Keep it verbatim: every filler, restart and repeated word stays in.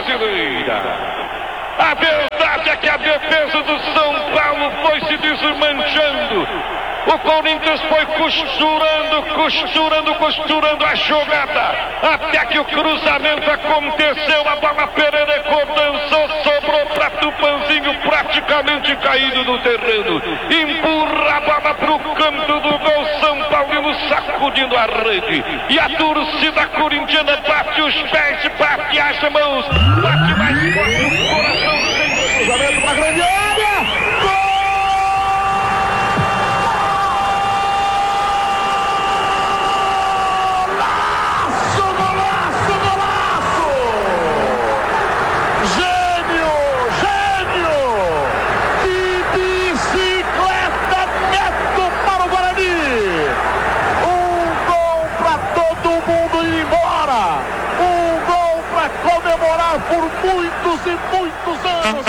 brasileira. A verdade é que a defesa do São Paulo foi se desmanchando. O Corinthians foi costurando, costurando, costurando a jogada. Até que o cruzamento aconteceu. A bola Pererecô dançou, sobrou para Tupanzinho, praticamente caído no terreno. Empurra a bola para o canto do gol. São Paulino sacudindo a rede. E a torcida corintiana bate os pés, bate as mãos, bate mais forte o coração. Cruzamento para a grande área. Golaço, golaço, golaço! Gênio, gênio! Que bicicleta Neto para o Guarani! Um gol para todo mundo ir embora! Um gol para comemorar por muitos e muitos anos!